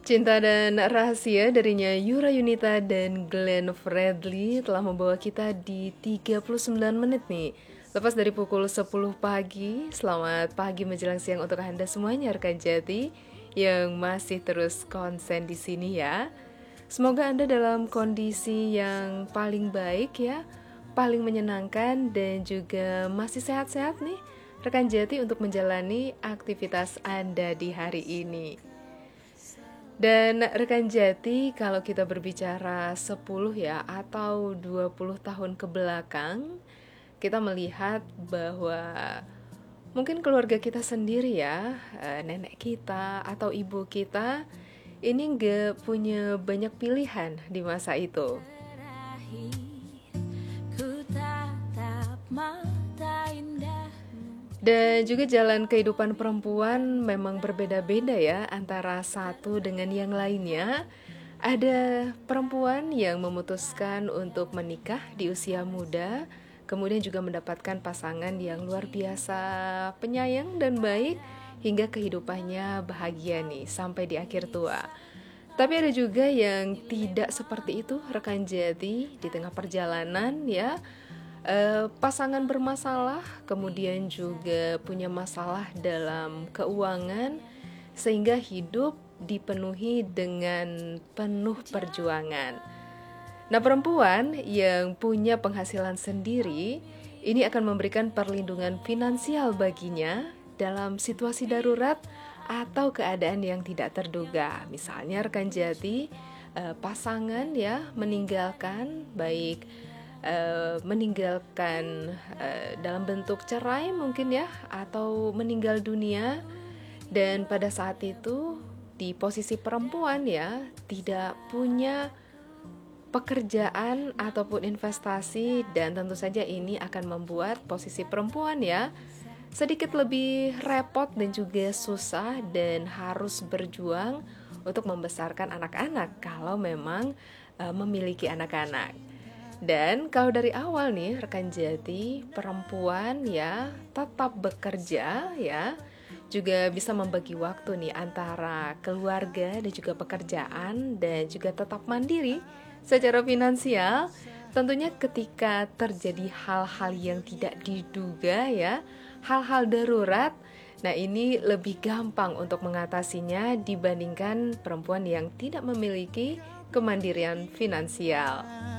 Cinta dan Rahasia darinya Yura Yunita dan Glenn Fredly telah membawa kita di 39 menit nih. Lepas dari pukul 10 pagi, selamat pagi menjelang siang untuk Anda semuanya rekan Jati yang masih terus konsen di sini ya. Semoga Anda dalam kondisi yang paling baik ya, paling menyenangkan dan juga masih sehat-sehat nih rekan Jati untuk menjalani aktivitas Anda di hari ini. Dan rekan Jati, kalau kita berbicara 10 ya atau 20 tahun ke belakang, kita melihat bahwa mungkin keluarga kita sendiri ya, nenek kita atau ibu kita ini nggak punya banyak pilihan di masa itu. Dan juga jalan kehidupan perempuan memang berbeda-beda ya antara satu dengan yang lainnya. Ada perempuan yang memutuskan untuk menikah di usia muda, kemudian juga mendapatkan pasangan yang luar biasa penyayang dan baik hingga kehidupannya bahagia nih sampai di akhir tua. Tapi ada juga yang tidak seperti itu rekan Jati, di tengah perjalanan ya. Pasangan bermasalah, kemudian juga punya masalah dalam keuangan, sehingga hidup dipenuhi dengan penuh perjuangan. Nah, perempuan yang punya penghasilan sendiri, ini akan memberikan perlindungan finansial baginya dalam situasi darurat atau keadaan yang tidak terduga. Misalnya rekan Jati, pasangan ya meninggalkan baik dalam bentuk cerai mungkin ya, atau meninggal dunia, dan pada saat itu di posisi perempuan ya tidak punya pekerjaan ataupun investasi, dan tentu saja ini akan membuat posisi perempuan ya sedikit lebih repot dan juga susah, dan harus berjuang untuk membesarkan anak-anak kalau memang memiliki anak-anak. Dan kalau dari awal nih rekan Jati, perempuan ya tetap bekerja ya, juga bisa membagi waktu nih antara keluarga dan juga pekerjaan, dan juga tetap mandiri secara finansial. Tentunya ketika terjadi hal-hal yang tidak diduga ya, hal-hal darurat, nah ini lebih gampang untuk mengatasinya dibandingkan perempuan yang tidak memiliki kemandirian finansial.